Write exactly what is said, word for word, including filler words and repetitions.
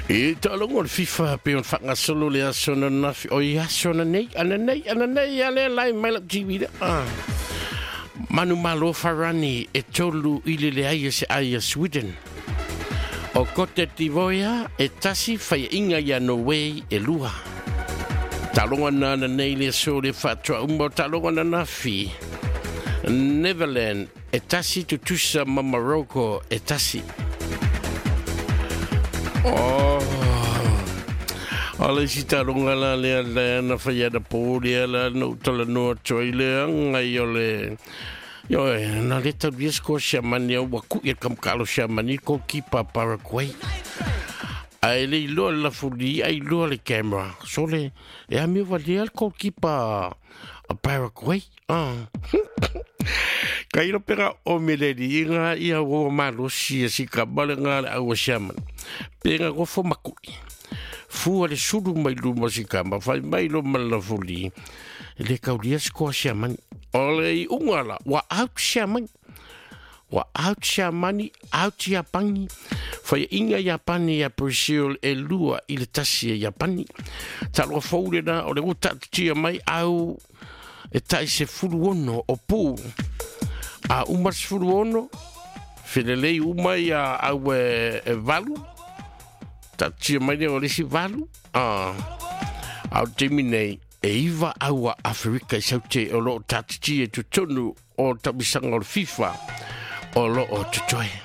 E talongo le FIFA pe on fanga solo le asona na o ia sona nei ana nei ana nei ale lai mai la jibida ah Manu Malo Farani e tolu ile le ai se ai Sweden o kote tivoia e tasi fai inga ya no way e lua talongo na na nei le so le fatwa umbo talongo na na fi Neverland e tasi tu tusa ma Morocco e tasi oh ala si talonga la le la na fai da poli la no tala no toile ngai ole yo na leta biesco shamani wa ku e kam kalo shamani ko kipa Paraguay ai le lo la fuli ai lo le camera sole e a mi vali al ko kipa Paraguay ah kairo pera o meleri nga ia wo malo si si kabala nga o shaman pera go fo makui fu le sudu mai lu musikama fai mai lo malafuli le kaudia sko shaman ole ungala wa out shaman wa out shamani out japani fai inga japani ya Brazil e lua ile tasi japani talo foule na ole uta tia mai au e tai se fulu ono o pu a umas fulu ono fedele uma ya au e valu tatia mai o lesi valu ah au terminei e iva aua Afrika saute o lo tati e tutonu o tabisanga o FIFA o lo o tutoe